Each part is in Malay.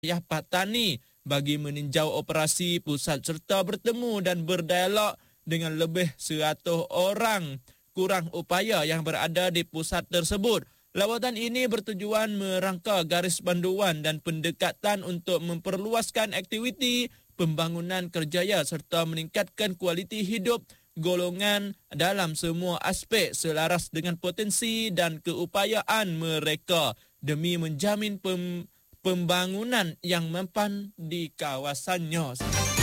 wilayah Patani bagi meninjau operasi pusat serta bertemu dan berdialog dengan lebih 100 orang kurang upaya yang berada di pusat tersebut. Lawatan ini bertujuan merangka garis panduan dan pendekatan untuk memperluaskan aktiviti pembangunan kerjaya serta meningkatkan kualiti hidup golongan dalam semua aspek selaras dengan potensi dan keupayaan mereka demi menjamin pembangunan yang mempan di kawasannya.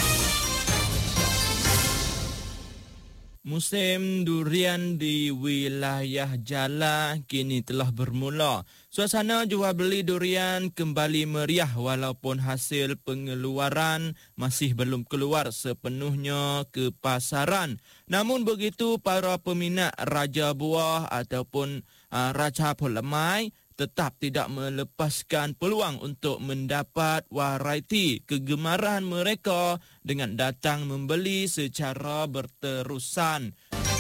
Musim durian di wilayah Jala kini telah bermula. Suasana jual beli durian kembali meriah walaupun hasil pengeluaran masih belum keluar sepenuhnya ke pasaran. Namun begitu, para peminat raja buah ataupun raja polemai tetap tidak melepaskan peluang untuk mendapat varieti kegemaran mereka dengan datang membeli secara berterusan.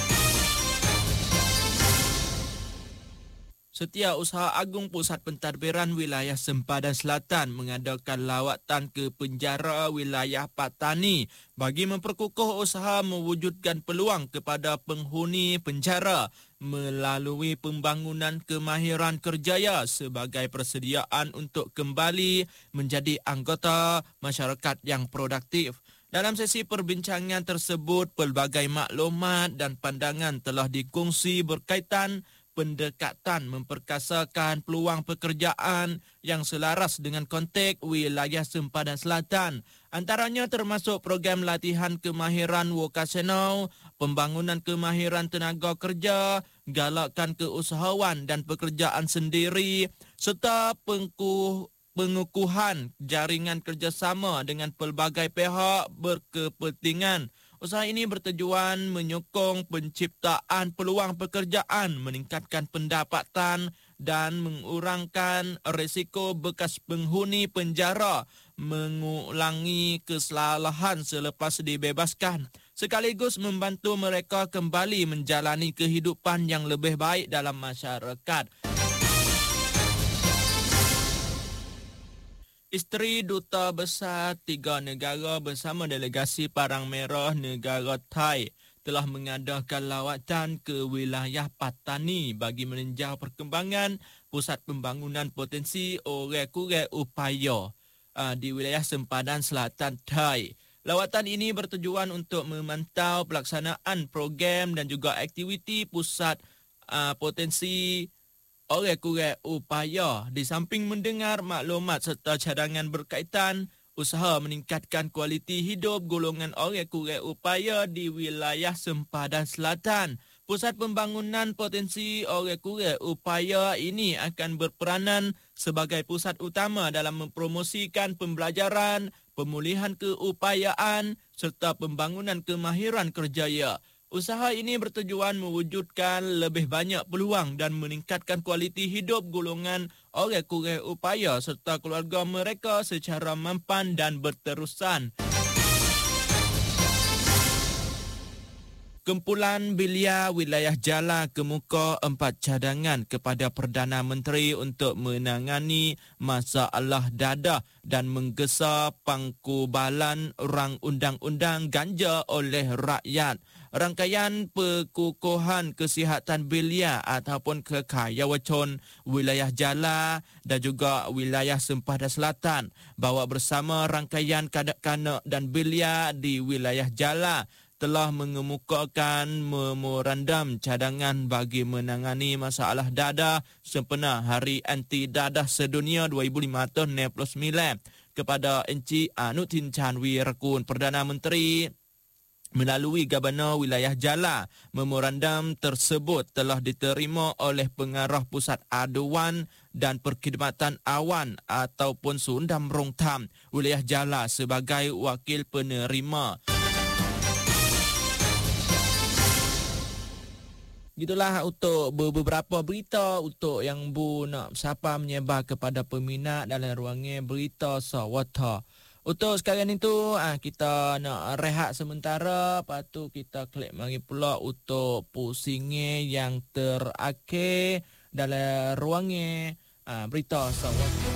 Setiausaha Agung Pusat Pentadbiran Wilayah Sempadan Selatan mengadakan lawatan ke penjara wilayah Patani bagi memperkukuh usaha mewujudkan peluang kepada penghuni penjara melalui pembangunan kemahiran kerjaya sebagai persediaan untuk kembali menjadi anggota masyarakat yang produktif. Dalam sesi perbincangan tersebut, pelbagai maklumat dan pandangan telah dikongsi berkaitan pendekatan memperkasakan peluang pekerjaan yang selaras dengan konteks wilayah Sempadan Selatan. Antaranya termasuk program latihan kemahiran vokasional, pembangunan kemahiran tenaga kerja, galakkan keusahawan dan pekerjaan sendiri, serta pengukuhan jaringan kerjasama dengan pelbagai pihak berkepentingan. Usaha ini bertujuan menyokong penciptaan peluang pekerjaan, meningkatkan pendapatan dan mengurangkan risiko bekas penghuni penjara mengulangi kesalahan selepas dibebaskan, sekaligus membantu mereka kembali menjalani kehidupan yang lebih baik dalam masyarakat. Isteri Duta Besar 3 negara bersama delegasi Parang Merah negara Thai telah mengadakan lawatan ke wilayah Patani bagi meninjau perkembangan pusat pembangunan potensi orang-orang upaya di wilayah Sempadan Selatan Thai. Lawatan ini bertujuan untuk memantau pelaksanaan program dan juga aktiviti pusat potensi orang-orang upaya di samping mendengar maklumat serta cadangan berkaitan usaha meningkatkan kualiti hidup golongan orang-orang upaya di wilayah Sempadan Selatan. Pusat pembangunan potensi orang-orang upaya ini akan berperanan sebagai pusat utama dalam mempromosikan pembelajaran, pemulihan keupayaan serta pembangunan kemahiran kerjaya. Usaha ini bertujuan mewujudkan lebih banyak peluang dan meningkatkan kualiti hidup golongan orang-orang upaya serta keluarga mereka secara mampan dan berterusan. Kumpulan Belia Wilayah Jala kemuka 4 cadangan kepada Perdana Menteri untuk menangani masalah dadah dan menggesa pangkubalan rang undang-undang ganja oleh rakyat. Rangkaian Perkukuhan Kesihatan Belia ataupun Kekayawacon Wilayah Jala dan juga Wilayah Sempadan Selatan bawa bersama rangkaian kanak-kanak dan belia di Wilayah Jala telah mengemukakan memorandum cadangan bagi menangani masalah dadah sempena Hari Anti Dadah Sedunia 2569 kepada Encik Anutin Chan Wirakun Perdana Menteri melalui Gubernur Wilayah Jala. Memorandum tersebut telah diterima oleh Pengarah Pusat Aduan dan Perkhidmatan Awan ataupun Sundam Rongtam Wilayah Jala sebagai wakil penerima. Gitulah untuk beberapa berita untuk yang Bu nak siapa menyebar kepada peminat dalam ruangan berita Sawata. Untuk sekarang itu kita nak rehat sementara, lepas tu kita klik mari pula untuk pusingnya yang terakhir dalam ruangan berita Sawata.